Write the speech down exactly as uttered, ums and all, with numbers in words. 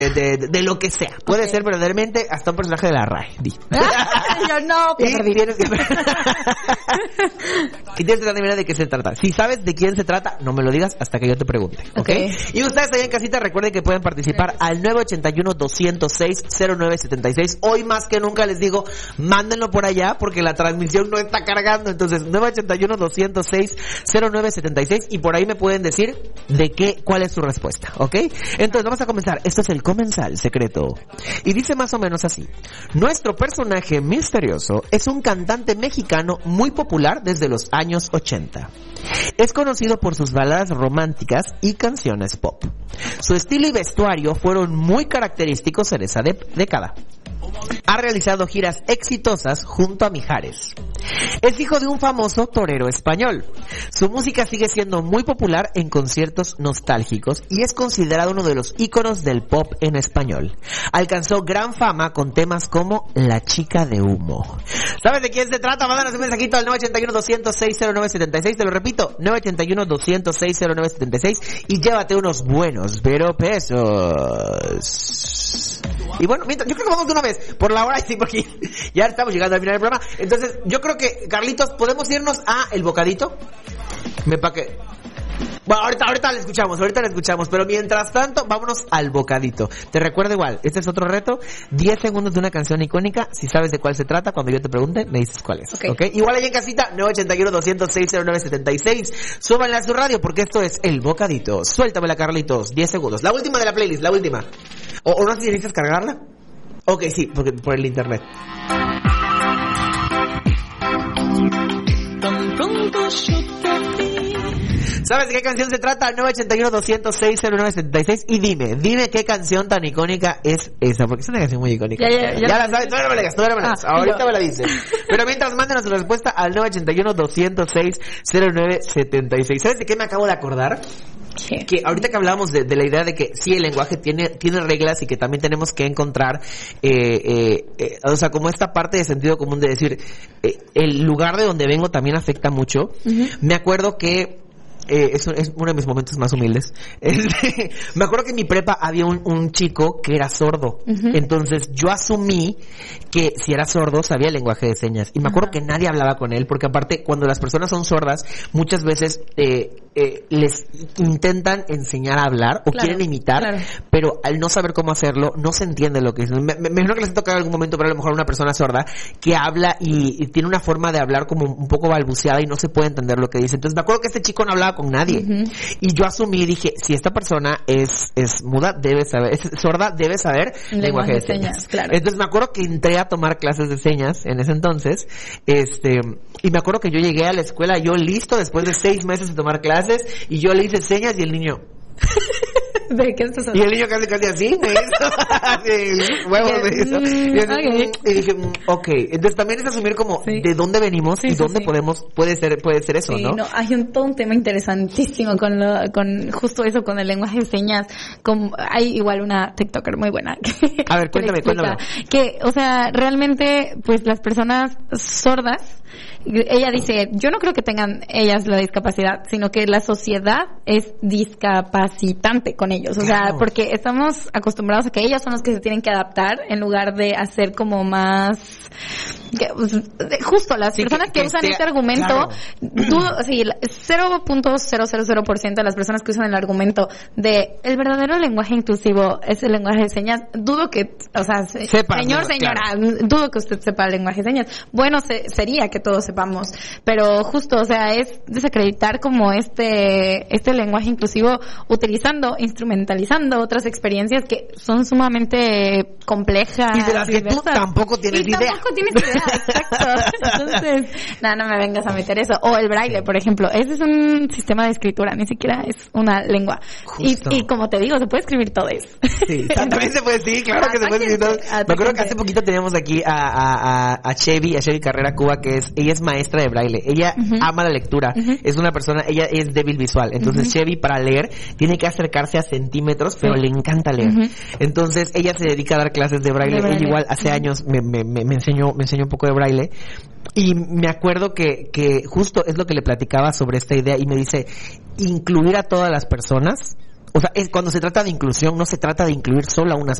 de, de, de lo que sea. Puede okay. ser verdaderamente hasta un personaje de la R A E. Yo no, y tienes que... y tienes que adivinar de qué se trata. Si sabes de quién se trata, no me lo digas hasta que yo te pregunte. ¿Ok? okay. Y ustedes allá en casita recuerden que pueden participar al nueve ocho uno, dos cero seis, cero nueve siete seis. Hoy más que nunca les digo, mándenlo por allá porque la transmisión no está cargando. Entonces, nueve ocho uno, dos cero seis, cero nueve siete seis. Y por ahí me pueden decir de qué, cuál es su respuesta. ¿Ok? Entonces, vamos a comenzar. Esto es el comensal secreto. Y dice más o menos así. Nuestro personaje misterioso es un cantante mexicano muy popular desde los años ochenta. Es conocido por sus baladas románticas y canciones pop. Su estilo y vestuario fueron muy característicos en esa de- década. Ha realizado giras exitosas junto a Mijares. Es hijo de un famoso torero español. Su música sigue siendo muy popular en conciertos nostálgicos y es considerado uno de los íconos del pop en español. Alcanzó gran fama con temas como La chica de humo. ¿Sabes de quién se trata? Mándanos un mensajito al nueve ocho uno, dos cero seis, cero nueve siete seis. Te lo repito, nueve ocho uno, dos cero seis, cero nueve siete seis y llévate unos buenos pero pesos. Y bueno, mientras, yo creo que vamos de una vez por la hora, sí, porque ya estamos llegando al final del programa. Entonces, yo creo que, Carlitos, ¿podemos irnos a el bocadito? Me pa' que... Bueno, ahorita, ahorita le escuchamos, ahorita le escuchamos, pero mientras tanto, vámonos al bocadito. Te recuerdo igual, este es otro reto, diez segundos de una canción icónica, si sabes de cuál se trata, cuando yo te pregunte, me dices cuál es, ¿ok? ¿Okay? Igual ahí en casita, nueve ocho uno, dos cero seis, cero nueve siete seis, súbanle a su radio, porque esto es el bocadito. Suéltamela, Carlitos, diez segundos, la última de la playlist, la última. O, o no sé si necesitas cargarla. Ok, sí, porque por el internet. ¿Sabes de qué canción se trata? nueve ocho uno, dos cero seis, cero nueve siete seis. Y dime, dime qué canción tan icónica es esa, porque es una canción muy icónica. Ya, ya, ya, ya la sabes, todavía no me la digas, todavía no me la digas. Ah, ahorita yo. me la dices. Pero mientras, mándenos su respuesta al nueve ocho uno, dos cero seis, cero nueve siete seis. ¿Sabes de qué me acabo de acordar? ¿Qué? Que ahorita que hablábamos de, de la idea de que sí, el lenguaje tiene tiene reglas y que también tenemos que encontrar eh, eh, eh, o sea, como esta parte de sentido común de decir eh, el lugar de donde vengo también afecta mucho. Uh-huh. Me acuerdo que Eh, es, es uno de mis momentos más humildes. Este, me acuerdo que en mi prepa había un, un chico que era sordo. Uh-huh. Entonces yo asumí que si era sordo sabía el lenguaje de señas. Y me acuerdo uh-huh. que nadie hablaba con él, porque aparte cuando las personas son sordas, muchas veces eh, eh, les intentan enseñar a hablar o claro, quieren imitar, claro. pero al no saber cómo hacerlo, no se entiende lo que es. Me, me, me imagino que les ha tocado en algún momento, pero a lo mejor una persona sorda que habla y, y tiene una forma de hablar como un poco balbuceada y no se puede entender lo que dice. Entonces me acuerdo que este chico no hablaba con nadie. Uh-huh. Y yo asumí, dije, si esta persona es es muda, debe saber, es sorda, debe saber lenguaje, lenguaje de señas. señas. Claro. Entonces me acuerdo que entré a tomar clases de señas en ese entonces, este, y me acuerdo que yo llegué a la escuela, yo listo, después de seis meses de tomar clases, y yo le hice señas y el niño... ¿De qué estás hablando? Y el niño casi casi así me hizo así, huevos me hizo. Y, así, okay. y dije, ok, entonces también es asumir como sí. de dónde venimos sí, y sí, dónde sí. podemos, puede ser, puede ser eso, sí, ¿no? no, hay un, todo un tema interesantísimo con lo, con justo eso, con el lenguaje de señas. Con, hay igual una TikToker muy buena. Que, A ver, cuéntame, cuéntame. Que, o sea, realmente, pues las personas sordas, ella dice, yo no creo que tengan ellas la discapacidad, sino que la sociedad es discapacitante con ellos. O claro. sea, porque estamos acostumbrados a que ellos son los que se tienen que adaptar en lugar de hacer como más... Que, justo, las sí, personas que, que usan sea, este argumento, claro. dudo, sí, cero punto cero cero cero por ciento de las personas que usan el argumento de el verdadero lenguaje inclusivo es el lenguaje de señas, dudo que, o sea, sepa, señor, señora, claro. dudo que usted sepa el lenguaje de señas. Bueno, se, sería que todos sepamos, pero justo, o sea, es desacreditar como este, este lenguaje inclusivo utilizando, instrumentalizando otras experiencias que son sumamente complejas. Y de las que diversas. Tú tampoco tienes y idea. Tampoco tienes idea. Exacto. Entonces, no, no me vengas a meter eso. O el braille, por ejemplo. Ese es un sistema de escritura, ni siquiera es una lengua. Y, y como te digo, se puede escribir todo eso. Sí, también se puede, sí, claro que se puede escribir todo. Me acuerdo que hace poquito teníamos aquí a, a, a, a Chevy, a Chevy Carrera Cuba, que es, ella es maestra de braille. Ella uh-huh. ama la lectura. Uh-huh. Es una persona, ella es débil visual. Entonces, uh-huh. Chevy, para leer, tiene que acercarse a centímetros, pero sí. le encanta leer. Uh-huh. Entonces, ella se dedica a dar clases de braille. De braille. Ella igual hace uh-huh. años me, me, me, me enseñó, me enseñó un poco de braille. Y me acuerdo que, que justo es lo que le platicaba sobre esta idea y me dice, incluir a todas las personas O sea, es, cuando se trata de inclusión, no se trata de incluir solo a unas